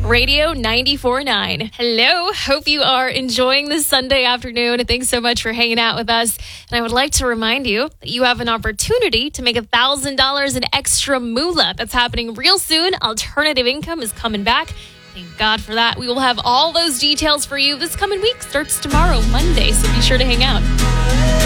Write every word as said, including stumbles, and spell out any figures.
Radio ninety-four point nine. Hello. Hope you are enjoying this Sunday afternoon. Thanks so much for hanging out with us. And I would like to remind you that you have an opportunity to make one thousand dollars in extra moolah. That's happening real soon. Alternative income is coming back. Thank God for that. We will have all those details for you this coming week. Starts tomorrow, Monday, so be sure to hang out.